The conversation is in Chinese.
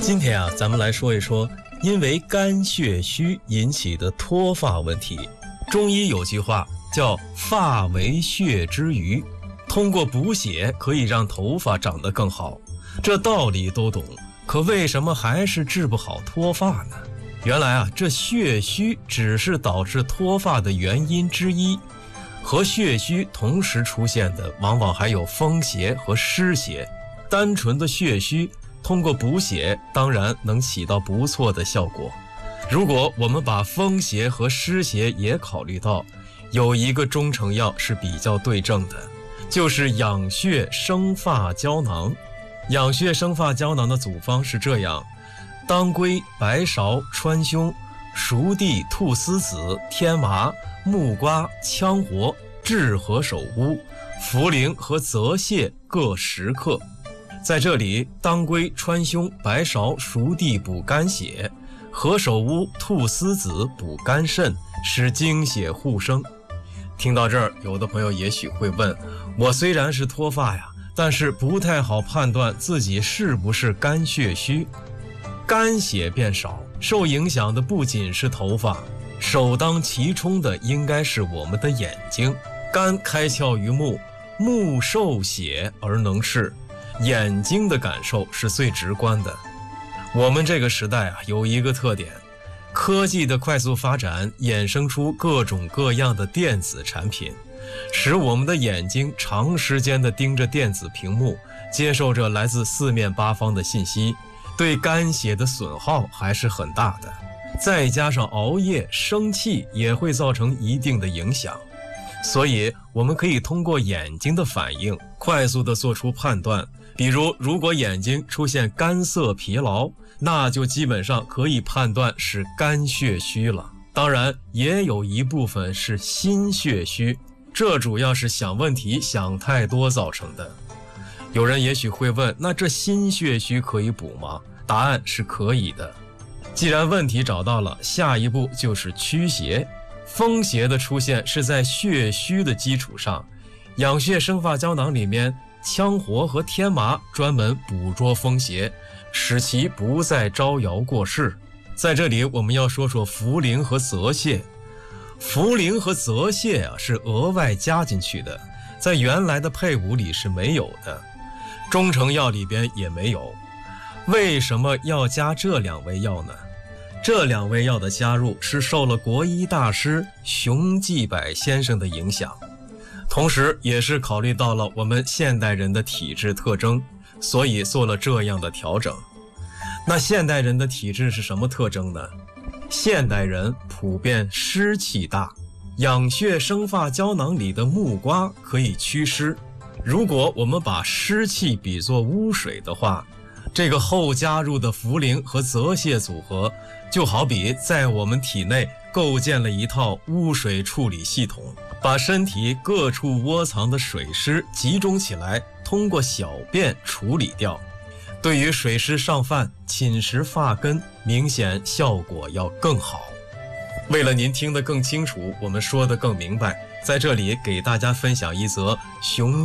今天啊，咱们来说一说因为肝血虚引起的脱发问题。中医有句话叫发为血之余，通过补血可以让头发长得更好，这道理都懂，可为什么还是治不好脱发呢？原来啊，这血虚只是导致脱发的原因之一，和血虚同时出现的往往还有风邪和湿邪。单纯的血虚通过补血当然能起到不错的效果，如果我们把风邪和湿邪也考虑到，有一个中成药是比较对症的，就是养血生发胶囊。养血生发胶囊的组方是这样：当归、白芍、川芎、熟地、菟丝子、天麻、木瓜、羌活、炙何首乌、茯苓和泽泻各10克。在这里，当归、川芎、白芍、熟地补肝血，何首乌、菟丝子补肝肾，使精血互生。听到这儿，有的朋友也许会问，我虽然是脱发呀，但是不太好判断自己是不是肝血虚。肝血变少，受影响的不仅是头发，首当其冲的应该是我们的眼睛。肝开窍于目，目受血而能视，眼睛的感受是最直观的。我们这个时代啊，有一个特点，科技的快速发展衍生出各种各样的电子产品，使我们的眼睛长时间地盯着电子屏幕，接受着来自四面八方的信息，对肝血的损耗还是很大的。再加上熬夜、生气也会造成一定的影响，所以我们可以通过眼睛的反应快速地做出判断。比如，如果眼睛出现干涩疲劳，那就基本上可以判断是肝血虚了。当然，也有一部分是心血虚，这主要是想问题想太多造成的。有人也许会问，那这心血虚可以补吗？答案是可以的。既然问题找到了，下一步就是驱邪。风邪的出现是在血虚的基础上，养血生发胶囊里面羌活和天麻专门捕捉风邪，使其不再招摇过市。在这里我们要说说茯苓和泽泻。茯苓和泽泻啊是额外加进去的，在原来的配伍里是没有的，中成药里边也没有。为什么要加这2味药呢？这2味药的加入是受了国医大师熊继柏先生的影响，同时也是考虑到了我们现代人的体质特征，所以做了这样的调整。那现代人的体质是什么特征呢？现代人普遍湿气大，养血生发胶囊里的木瓜可以祛湿。如果我们把湿气比作污水的话，这个后加入的茯苓和泽泻组合，就好比在我们体内构建了一套污水处理系统，把身体各处窝藏的水湿集中起来，通过小便处理掉。对于水湿上泛、侵蚀发根，明显效果要更好。为了您听得更清楚，我们说得更明白，在这里给大家分享一则熊